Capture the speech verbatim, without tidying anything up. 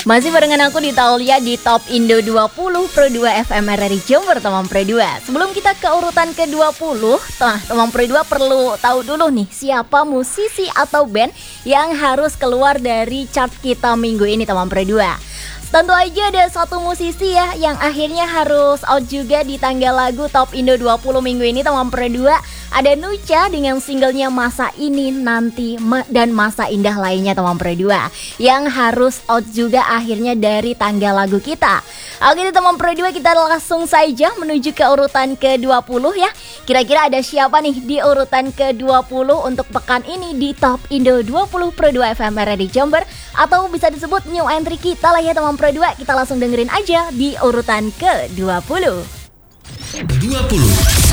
Masih barengan aku di Taulia di Top Indo dua puluh Pro dua F M R R I Jember, teman Pro dua. Sebelum kita ke urutan ke dua puluh, nah, teman Pro dua perlu tahu dulu nih siapa musisi atau band yang harus keluar dari chart kita minggu ini, teman Pro dua. Tentu aja ada satu musisi ya yang akhirnya harus out juga di tanggal lagu Top Indo dua puluh minggu ini, teman Pro dua. Ada Nucha dengan singlenya Masa Ini Nanti dan Masa Indah lainnya, teman Pro dua, yang harus out juga akhirnya dari tanggal lagu kita. Oke teman Pro dua, kita langsung saja menuju ke urutan ke dua puluh ya. Kira-kira ada siapa nih di urutan ke dua puluh untuk pekan ini di Top Indo dua puluh Pro dua F M R R I Jember, atau bisa disebut new entry kita lah ya teman Pro dua. Kita langsung dengerin aja di urutan ke dua puluh. dua puluh